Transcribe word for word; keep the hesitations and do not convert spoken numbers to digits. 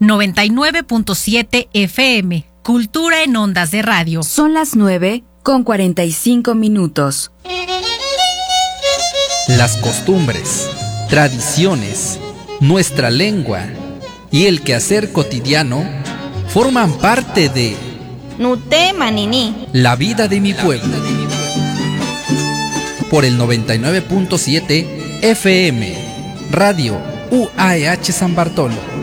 noventa y nueve punto siete F M, Cultura en Ondas de Radio. Son las nueve con cuarenta y cinco minutos. Las costumbres, tradiciones, nuestra lengua y el quehacer cotidiano forman parte de Nute Manini, la vida de mi pueblo. Por el noventa y nueve punto siete F M, Radio U A E H San Bartolo.